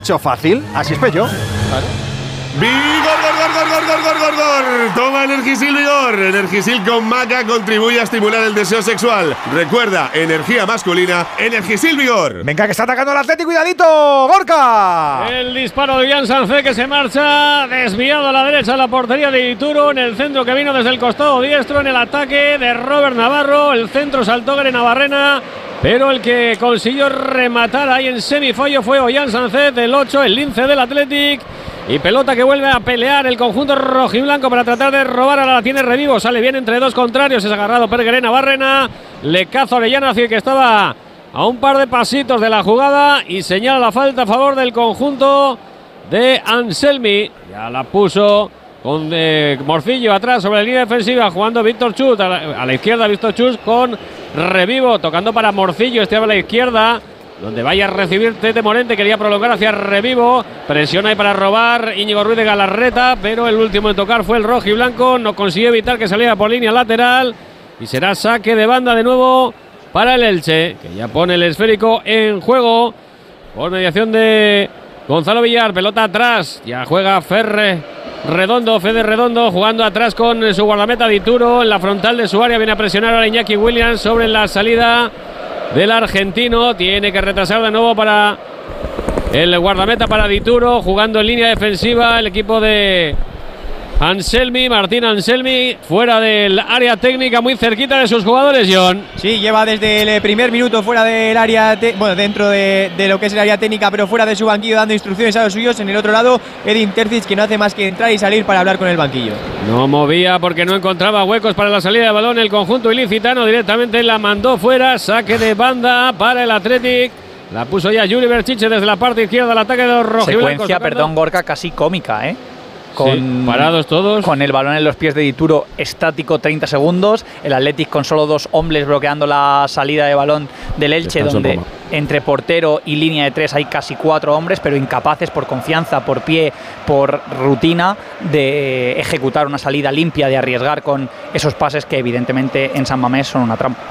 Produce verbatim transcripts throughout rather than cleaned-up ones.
Hecho fácil, así es Pello. Claro. ¡Vigor, gor, gor, gor, gor, gor, gor, gor! Toma Energisil Vigor. Energisil con maca contribuye a estimular el deseo sexual. Recuerda, energía masculina, Energisil Vigor. Venga, que está atacando el Atlético, cuidadito, Gorka. El disparo de Jan Sancet que se marcha desviado a la derecha a la portería de Dituro. En el centro que vino desde el costado diestro. En el ataque de Robert Navarro. El centro saltó Gere Navarrena. Pero el que consiguió rematar ahí en semifallo fue Ollán Sancet, el ocho, el lince del Athletic. Y pelota que vuelve a pelear el conjunto rojiblanco para tratar de robar. Ahora la tiene Revivo, sale bien entre dos contrarios. Es agarrado Per Gere Navarrena. Le caza Orellana, hacia que estaba a un par de pasitos de la jugada. Y señala la falta a favor del conjunto de Anselmi. Ya la puso con eh, Morcillo atrás sobre la línea defensiva, jugando Víctor Chus a la, a la izquierda. Víctor Chus con Revivo, tocando para Morcillo, este a la izquierda, donde vaya a recibir Tete Morente. Quería prolongar hacia Revivo, presiona ahí para robar Íñigo Ruiz de Galarreta, pero el último en tocar fue el rojiblanco. No consiguió evitar que saliera por línea lateral y será saque de banda de nuevo para el Elche, que ya pone el esférico en juego por mediación de Gonzalo Villar. Pelota atrás, ya juega Ferre Redondo, Fede Redondo jugando atrás con su guardameta Dituro en la frontal de su área. Viene a presionar a Iñaki Williams sobre la salida del argentino. Tiene que retrasar de nuevo para el guardameta, para Dituro, jugando en línea defensiva el equipo de Anselmi, Martín Anselmi, fuera del área técnica, muy cerquita de sus jugadores, John. Sí, lleva desde el primer minuto fuera del área, bueno, dentro de, de lo que es el área técnica, pero fuera de su banquillo, dando instrucciones a los suyos. En el otro lado, Edin Terzic, que no hace más que entrar y salir para hablar con el banquillo. No movía porque no encontraba huecos para la salida de balón el conjunto ilicitano, directamente la mandó fuera, saque de banda para el Athletic. La puso ya Juri Berchiche desde la parte izquierda, el ataque de los rojiblancos. Secuencia, perdón, Gorka, casi cómica, ¿eh? Con, sí, parados todos. Con el balón en los pies de Dituro, estático treinta segundos. El Athletic con solo dos hombres bloqueando la salida de balón del Elche, Descanso donde entre portero y línea de tres hay casi cuatro hombres, pero incapaces por confianza, por pie, por rutina de ejecutar una salida limpia, de arriesgar con esos pases que evidentemente en San Mamés son una trampa.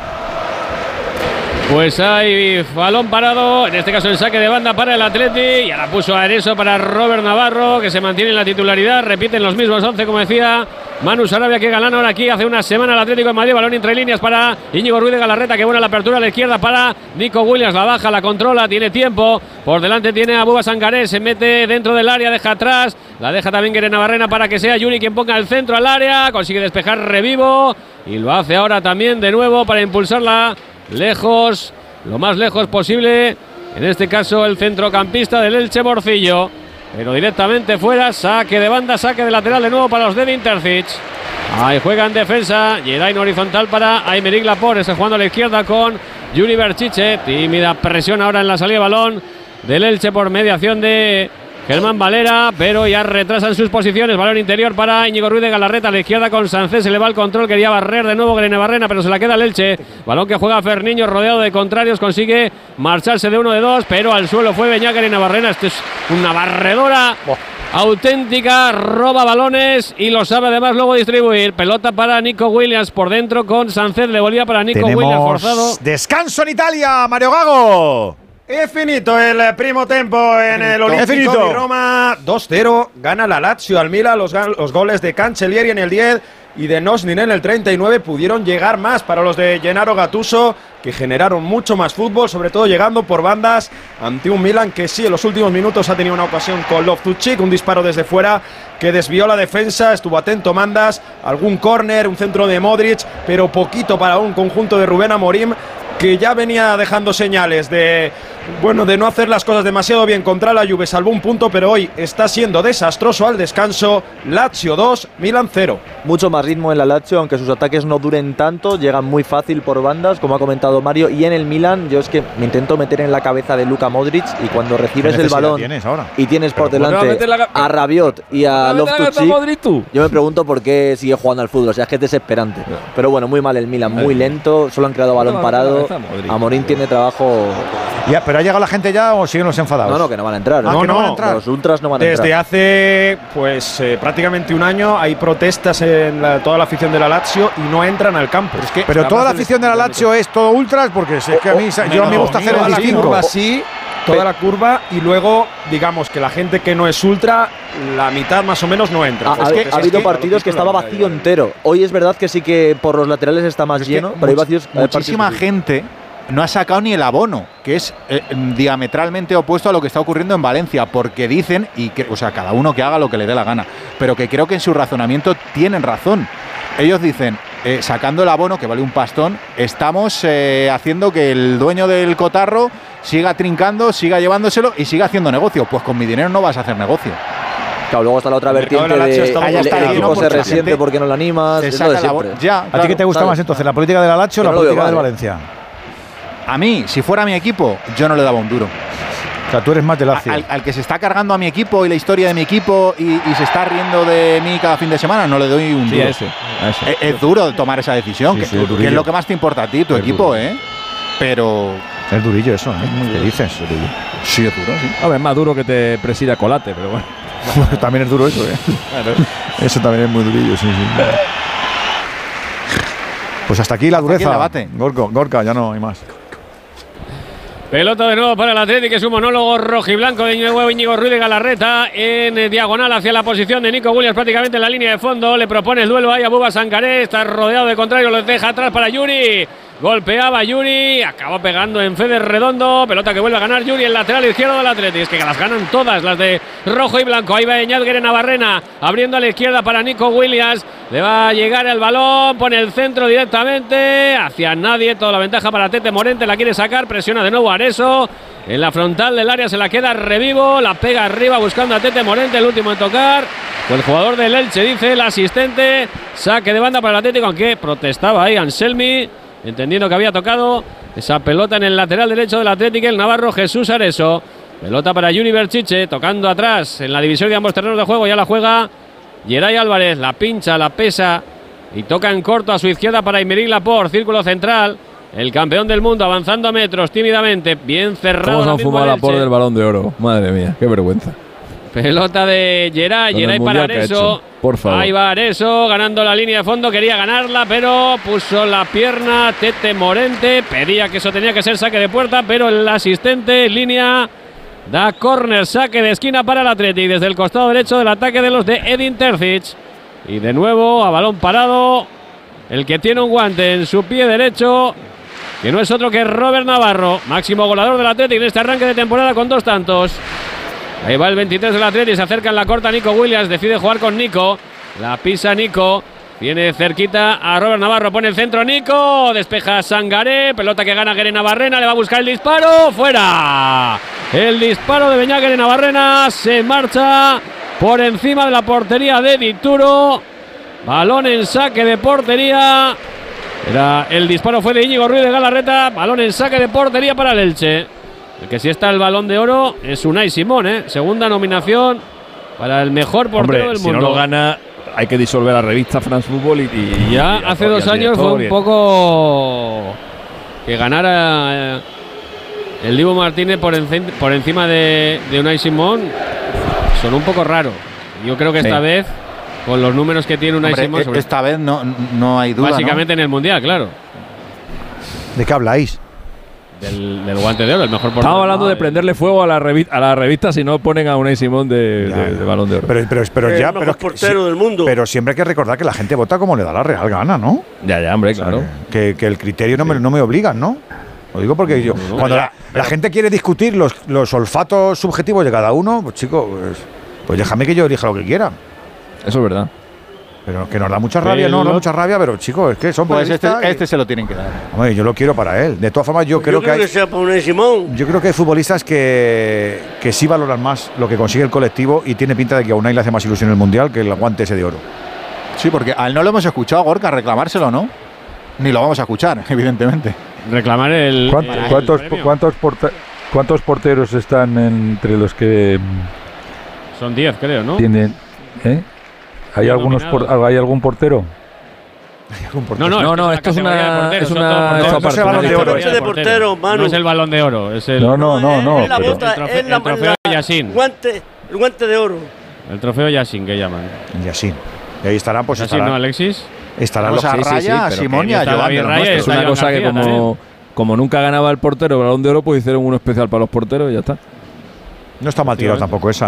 Pues hay balón parado, en este caso el saque de banda para el Atleti. Ya la puso a Areso para Robert Navarro, que se mantiene en la titularidad. Repiten los mismos once, como decía Manu Sarabia, que ganan ahora aquí hace una semana el Atlético de Madrid. Balón entre líneas para Íñigo Ruiz de Galarreta, que buena la apertura a la izquierda para Nico Williams. La baja, la controla, tiene tiempo. Por delante tiene a Buba Sangaré, se mete dentro del área, deja atrás. La deja también Gere Navarrena para que sea Yuri quien ponga el centro al área. Consigue despejar Revivo y lo hace ahora también de nuevo para impulsarla lejos, lo más lejos posible. En este caso el centrocampista del Elche, Morcillo, pero directamente fuera. Saque de banda, saque de lateral de nuevo para los de Edin Terzic. Ahí juega en defensa, llega en horizontal para Aymeric Laporte, está jugando a la izquierda con Juri Berchiche. Tímida presión ahora en la salida de balón del Elche por mediación de Germán Valera, pero ya retrasan sus posiciones. Balón interior para Íñigo Ruiz de Galarreta, a la izquierda con Sancet, se le va el control, quería barrer de nuevo Gere Navarrena, pero se la queda el Elche. Balón que juega Ferniño rodeado de contrarios, consigue marcharse de uno de dos, pero al suelo fue Beñá. Gere Navarrena, esto es una barredora oh. auténtica, roba balones y lo sabe además luego distribuir. Pelota para Nico Williams por dentro con Sancet, le volvía para Nico Tenemos Williams forzado. Descanso en Italia, Mario Gago. È finito il primo tempo en el Olimpico di Roma. dos cero, gana la Lazio al Milan. Los, los goles de Cancellieri en el diez y de Nosnin en el treinta y nueve pudieron llegar más para los de Gennaro Gattuso, que generaron mucho más fútbol, sobre todo llegando por bandas ante un Milan que sí, en los últimos minutos ha tenido una ocasión con Loftus-Cheek, un disparo desde fuera que desvió la defensa, estuvo atento Mandas, algún córner, un centro de Modric, pero poquito para un conjunto de Rubén Amorim, que ya venía dejando señales de, bueno, de no hacer las cosas demasiado bien contra la Juve. Salvó un punto, pero hoy está siendo desastroso al descanso. Lazio dos, Milan cero. Mucho más ritmo en la Lazio, aunque sus ataques no duren tanto, llegan muy fácil por bandas, como ha comentado Mario. Y en el Milan, yo es que me intento meter en la cabeza de Luka Modric, y cuando recibes el balón tienes ahora? y tienes por pero delante la... a Rabiot y a Loftus-Cheek, yo me pregunto por qué sigue jugando al fútbol. O sea, es que es desesperante. No. Pero bueno, muy mal el Milan, muy lento, solo han creado balón parado. Amorín tiene trabajo. Ya, ¿pero ha llegado la gente ya o siguen los enfadados? No, no, que no van a entrar. Ah, no, que no, no van a entrar. Los ultras no van a Desde entrar. hace pues eh, prácticamente un año hay protestas en la, toda la afición de la Lazio y no entran al campo. Es que pero toda la afición de la Lazio es todo ultras, porque es que a mí, oh, yo a mí me gusta hacer el distingo. Así, toda la curva y luego, digamos que la gente que no es ultra, la mitad más o menos no entra. Ha, es que, que, ha habido que, partidos que estaba vacío entero. Hoy es verdad que sí que por los laterales está más lleno, pero hay vacíos. Muchísima hay gente no ha sacado ni el abono, que es eh, diametralmente opuesto a lo que está ocurriendo en Valencia, porque dicen, y que, o sea, cada uno que haga lo que le dé la gana, pero que creo que en su razonamiento tienen razón. Ellos dicen, eh, sacando el abono, que vale un pastón, estamos eh, haciendo que el dueño del cotarro siga trincando, siga llevándoselo y siga haciendo negocio. Pues con mi dinero no vas a hacer negocio. Claro, luego está la otra vertiente de, de el, el equipo se resiente porque no lo animas. Es lo de siempre. Ya, claro, ¿a ti qué te gusta ¿sabes? más entonces, la política de la Lazio o la política del Valencia? A mí, si fuera mi equipo, yo no le daba un duro. O sea, tú eres más de Lazio. Al, al que se está cargando a mi equipo y la historia de mi equipo y, y se está riendo de mí cada fin de semana, no le doy un sí, duro. A ese, a ese. Es, es duro tomar esa decisión, sí, sí, que, que es lo que más te importa a ti, tu es equipo, duro. ¿eh? Pero… Es durillo eso, ¿eh? ¿Qué dices? Sí, es duro, sí. A ver, es más duro que te presida Colate, pero bueno. También es duro eso, ¿eh? Claro. Eso también es muy durillo, sí, sí. Pues hasta aquí la hasta dureza. Aquí Gorka, Gorka, ya no hay más. Pelota de nuevo para el Atlético, es un monólogo rojiblanco de nuevo Íñigo Ruiz de Galarreta en diagonal hacia la posición de Nico Williams, prácticamente en la línea de fondo. Le propone el duelo ahí a Bouba Sangaré, está rodeado de contrario, lo deja atrás para Yuri. Golpeaba Yuri, acabó pegando en Fede Redondo. Pelota que vuelve a ganar Yuri, el lateral izquierdo del Atlético. Es que las ganan todas las de rojo y blanco. Ahí va Eñadguer Navarrena, abriendo a la izquierda para Nico Williams. Le va a llegar el balón, pone el centro directamente hacia nadie. Toda la ventaja para Tete Morente, la quiere sacar, presiona de nuevo Areso. En la frontal del área se la queda Revivo, la pega arriba buscando a Tete Morente, el último en tocar. Fue el jugador del Elche, dice el asistente. Saque de banda para el Atlético, aunque protestaba ahí Anselmi, entendiendo que había tocado esa pelota en el lateral derecho del Atlético, el navarro Jesús Areso. Pelota para Yuri Berchiche, tocando atrás en la división de ambos terrenos de juego. Ya la juega Geray Álvarez, la pincha, la pesa y toca en corto a su izquierda para Aymeric Laporte, círculo central. El campeón del mundo avanzando a metros tímidamente, bien cerrado. ¿Cómo se han fumado Laporte del Balón de Oro? Madre mía, qué vergüenza. Pelota de Geray, Geray para Areso. Por favor. Ahí va Areso, ganando la línea de fondo, quería ganarla, pero puso la pierna Tete Morente, pedía que eso tenía que ser saque de puerta, pero el asistente en línea da córner, saque de esquina para el Athletic desde el costado derecho del ataque de los de Edin Terzic. Y de nuevo a balón parado, el que tiene un guante en su pie derecho, que no es otro que Robert Navarro, máximo goleador del Athletic en este arranque de temporada con dos tantos. Ahí va el veintitrés del Athletic, se acerca en la corta Nico Williams, decide jugar con Nico, la pisa Nico, viene cerquita a Robert Navarro, pone el centro Nico, despeja Sangaré, pelota que gana Guere Navarrena, le va a buscar el disparo, fuera. El disparo de Beñat Navarrena se marcha por encima de la portería de Dituro, balón en saque de portería. Era, el disparo fue de Íñigo Ruiz de Galarreta, balón en saque de portería para el Elche. El que sí está el Balón de Oro es Unai Simón, ¿eh? Segunda nominación para el mejor portero Hombre, del si mundo. Si no lo gana, hay que disolver la revista France Football y, y ya y hace dos años fue un poco que ganara eh, el Dibu Martínez por, encima, por encima de, de Unai Simón. Son un poco raro. Yo creo que esta sí. vez, con los números que tiene Unai Simón, sobre esta vez no, no hay duda. Básicamente ¿no? en el Mundial, claro. ¿De qué habláis? Del, del guante de oro, el mejor portero. Estamos hablando de prenderle fuego a la revista, a la revista si no ponen a Unai Simón de, ya, de, de Balón de Oro. Pero, pero, pero ya, el mejor pero, portero sí, del mundo. Pero siempre hay que recordar que la gente vota como le da la real gana, ¿no? Ya, ya, hombre, claro. O sea, que, que el criterio no, sí. me, no me obligan, ¿no? Lo digo porque yo, no, cuando la, la gente quiere discutir los, los olfatos subjetivos de cada uno, pues chico, pues, pues déjame que yo elija lo que quiera. Eso es verdad. Pero que nos da mucha rabia, no, nos da mucha rabia, pero chicos, es que son pues este, y, este se lo tienen que dar. Hombre, yo lo quiero para él. De todas formas, yo pues creo yo que, creo hay, que sea para Unai Simón. Yo creo que hay futbolistas que, que sí valoran más lo que consigue el colectivo y tiene pinta de que a Unai le hace más ilusión el Mundial que el guante ese de oro. Sí, porque a él no lo hemos escuchado, Gorka, reclamárselo, ¿no? Ni lo vamos a escuchar, evidentemente. Reclamar el… ¿Cuántos, el, ¿cuántos, el ¿cuántos, porta, ¿Cuántos porteros están entre los que… Son diez, creo, ¿no? Tienen… ¿eh? ¿Hay, algunos por, ¿Hay algún portero? ¿Hay algún portero? No, no, no, no esto es una… Es una no, no es el balón de oro. De portero, Manu. No es el balón de oro. Es el, no, no, no. no es la pero, bota, el trofeo, es la, el trofeo la, Yassin. Guante, el guante de oro. El trofeo Yassin que llaman. Yassin. Y ahí estarán, pues Yassin, estarán. ¿no, Alexis? Estarán los a Raya, sí, sí, Simón y a Es una cosa que como… como nunca ganaba el portero el Balón de Oro, pues hicieron uno especial para los porteros y ya está. No está mal tirado tampoco esa.